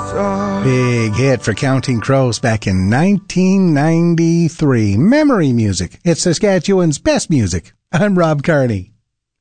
Big hit for Counting Crows back in 1993. Memory music. It's Saskatchewan's best music. I'm Rob Carney.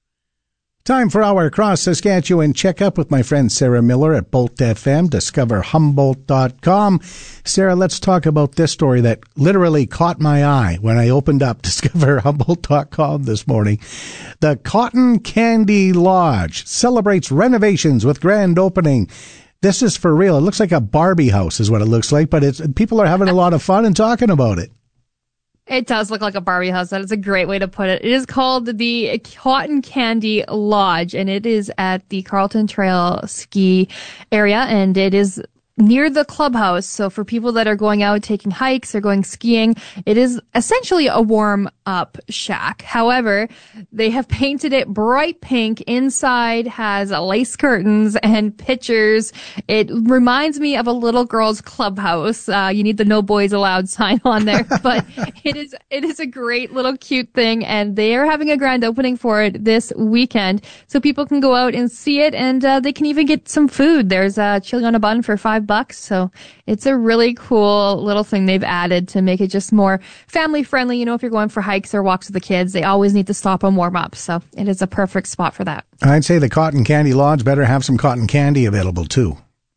Time for our Across Saskatchewan checkup with my friend Sarah Miller at Bolt FM, discoverhumboldt.com. Sarah, let's talk about this story that literally caught my eye when I opened up discoverhumboldt.com this morning. The Cotton Candy Lodge celebrates renovations with grand opening. This is for real. It looks like a Barbie house is what it looks like, but people are having a lot of fun and talking about it. It does look like a Barbie house. That is a great way to put it. It is called the Cotton Candy Lodge, and it is at the Carlton Trail ski area, and it is near the clubhouse. So for people that are going out taking hikes or going skiing, it is essentially a warm-up shack. However, they have painted it bright pink. Inside has lace curtains and pictures. It reminds me of a little girl's clubhouse. You need the no boys allowed sign on there, but it is a great little cute thing, and they are having a grand opening for it this weekend. So people can go out and see it, and they can even get some food. There's chili on a bun for $5. So it's a really cool little thing they've added to make it just more family friendly. You know, if you're going for hikes or walks with the kids, they always need to stop and warm up. So it is a perfect spot for that. I'd say the Cotton Candy Lodge better have some cotton candy available too.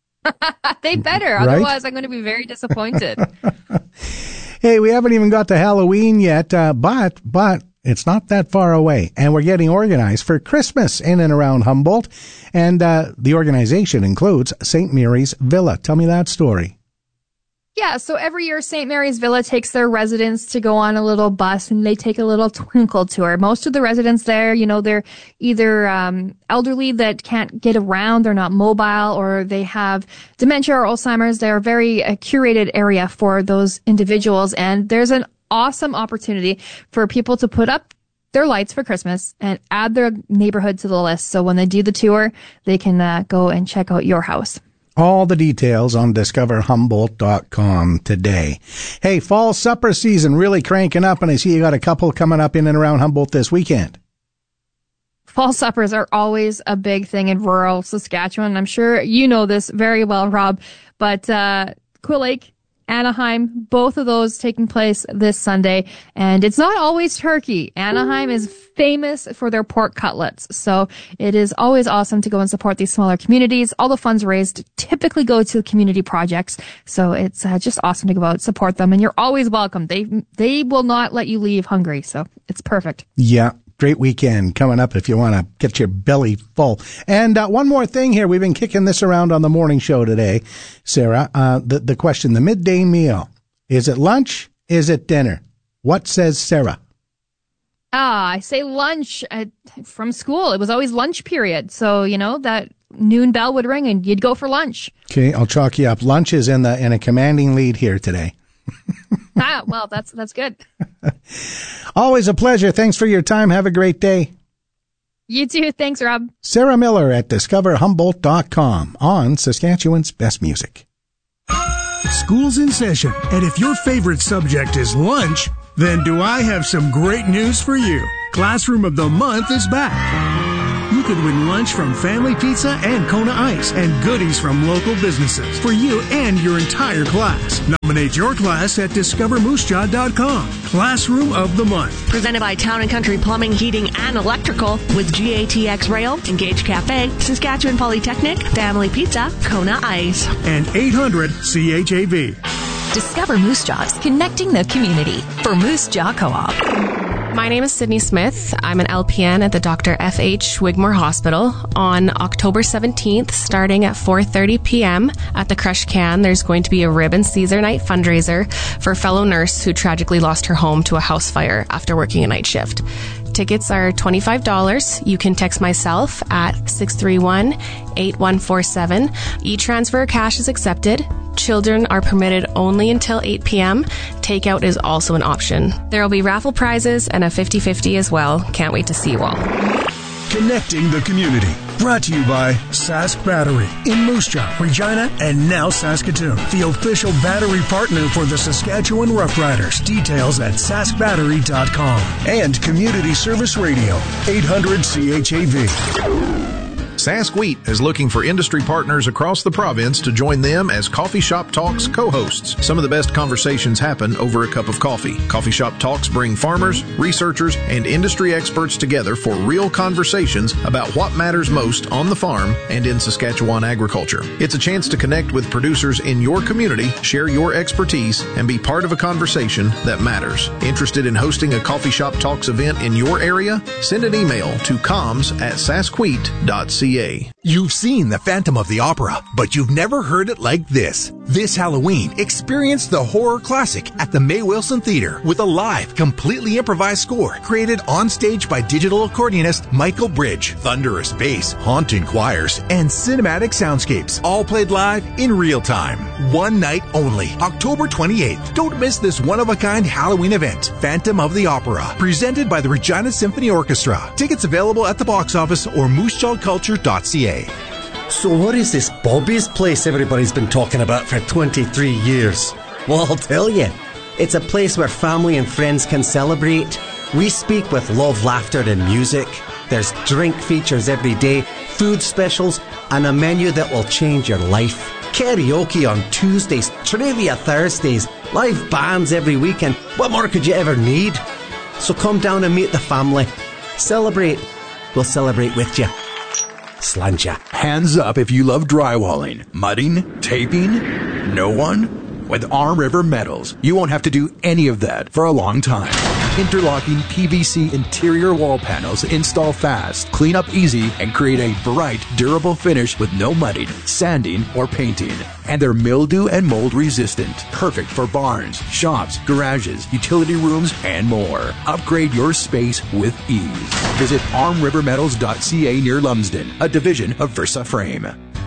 They better. Right? Otherwise, I'm going to be very disappointed. Hey, we haven't even got to Halloween yet, but it's not that far away, and we're getting organized for Christmas in and around Humboldt, and the organization includes St. Mary's Villa. Tell me that story. Yeah, so every year St. Mary's Villa takes their residents to go on a little bus, and they take a little twinkle tour. Most of the residents there, you know, they're either elderly that can't get around, they're not mobile, or they have dementia or Alzheimer's. They're a very curated area for those individuals, and there's an awesome opportunity for people to put up their lights for Christmas and add their neighborhood to the list. So when they do the tour, they can go and check out your house. All the details on discoverhumboldt.com today. Hey, fall supper season really cranking up, and I see you got a couple coming up in and around Humboldt this weekend. Fall suppers are always a big thing in rural Saskatchewan. I'm sure you know this very well, Rob, but Quill Lake, Anaheim, both of those taking place this Sunday. And it's not always turkey. Anaheim is famous for their pork cutlets. So it is always awesome to go and support these smaller communities. All the funds raised typically go to community projects. So it's just awesome to go out and support them. And you're always welcome. They will not let you leave hungry. So it's perfect. Yeah. Great weekend coming up if you want to get your belly full. And one more thing here. We've been kicking this around on the morning show today, Sarah. The question, the midday meal. Is it lunch? Is it dinner? What says Sarah? I say lunch. From school, it was always lunch period. So, you know, that noon bell would ring and you'd go for lunch. Okay, I'll chalk you up. Lunch is in a commanding lead here today. Well, that's good. Always a pleasure. Thanks for your time. Have a great day. You too. Thanks, Rob. Sarah Miller at discoverhumboldt.com on Saskatchewan's best music. School's in session, and if your favorite subject is lunch, then do I have some great news for you. Classroom of the Month is back. You could win lunch from Family Pizza and Kona Ice and goodies from local businesses for you and your entire class. Nominate your class at discovermoosejaw.com. Classroom of the Month. Presented by Town & Country Plumbing, Heating, and Electrical with GATX Rail, Engage Cafe, Saskatchewan Polytechnic, Family Pizza, Kona Ice. And 800-CHAV. Discover Moose Jaws, connecting the community for Moose Jaw Co-op. My name is Sydney Smith. I'm an LPN at the Dr. F.H. Wigmore Hospital. On October 17th, starting at 4:30 p.m. at the Crush Can, there's going to be a Rib and Caesar night fundraiser for a fellow nurse who tragically lost her home to a house fire after working a night shift. Tickets are $25. You can text myself at 631-8147. E-transfer cash is accepted. Children are permitted only until 8 p.m. Takeout is also an option. There will be raffle prizes and a 50-50 as well. Can't wait to see you all. Connecting the community. Brought to you by Sask Battery in Moose Jaw, Regina, and now Saskatoon. The official battery partner for the Saskatchewan Roughriders. Details at saskbattery.com. And Community Service Radio, 800-CHAV. Sask Wheat is looking for industry partners across the province to join them as Coffee Shop Talks co-hosts. Some of the best conversations happen over a cup of coffee. Coffee Shop Talks bring farmers, researchers, and industry experts together for real conversations about what matters most on the farm and in Saskatchewan agriculture. It's a chance to connect with producers in your community, share your expertise, and be part of a conversation that matters. Interested in hosting a Coffee Shop Talks event in your area? Send an email to comms@saskwheat.ca. You've seen The Phantom of the Opera, but you've never heard it like this. This Halloween, experience the horror classic at the May Wilson Theatre with a live, completely improvised score created on stage by digital accordionist Michael Bridge. Thunderous bass, haunting choirs, and cinematic soundscapes, all played live in real time. One night only, October 28th. Don't miss this one-of-a-kind Halloween event, Phantom of the Opera, presented by the Regina Symphony Orchestra. Tickets available at the box office or moosejawculture.ca. So what is this Bobby's place everybody's been talking about for 23 years? Well, I'll tell you. It's a place where family and friends can celebrate. We speak with love, laughter and music. There's drink features every day, food specials, and a menu that will change your life. Karaoke on Tuesdays, trivia Thursdays, live bands every weekend. What more could you ever need? So come down and meet the family. Celebrate. We'll celebrate with you. Slàinte. Hands up if you love drywalling, mudding, taping. No one? With Arm River Metals, you won't have to do any of that for a long time. Interlocking PVC interior wall panels install fast, clean up easy, and create a bright, durable finish with no mudding, sanding, or painting. And they're mildew and mold resistant, perfect for barns, shops, garages, utility rooms, and more. Upgrade your space with ease. Visit armrivermetals.ca near Lumsden, a division of Versa Frame.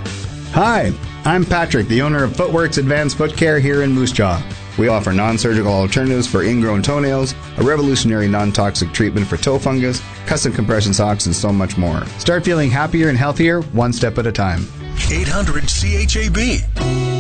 Hi, I'm Patrick, the owner of Footworks Advanced Foot Care here in Moose Jaw. We offer non-surgical alternatives for ingrown toenails, a revolutionary non-toxic treatment for toe fungus, custom compression socks, and so much more. Start feeling happier and healthier one step at a time. 800 CHAB.